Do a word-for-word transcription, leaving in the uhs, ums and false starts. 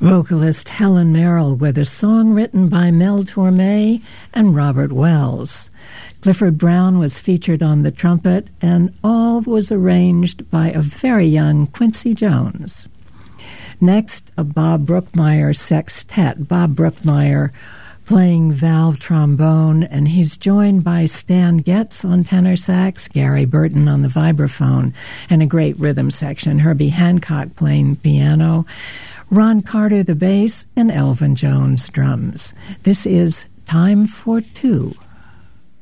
Vocalist Helen Merrill with a song written by Mel Torme and Robert Wells. Clifford Brown was featured on the trumpet, and all was arranged by a very young Quincy Jones. Next, a Bob Brookmeyer sextet. Bob Brookmeyer playing valve trombone, and he's joined by Stan Getz on tenor sax, Gary Burton on the vibraphone, and a great rhythm section, Herbie Hancock playing piano, Ron Carter the bass, and Elvin Jones drums. This is Time for Two.